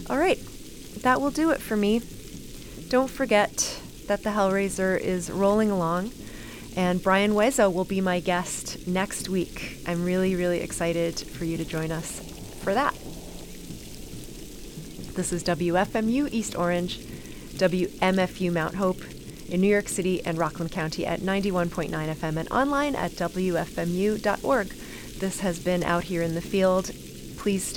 All right, that will do it for me. Don't forget that the Hellraiser is rolling along, and Brian Wezo will be my guest next week. I'm really, really excited for you to join us for that. This is WFMU East Orange, WMFU Mount Hope in New York City and Rockland County at 91.9 FM and online at WFMU.org. This has been Out Here in the Field. Please stay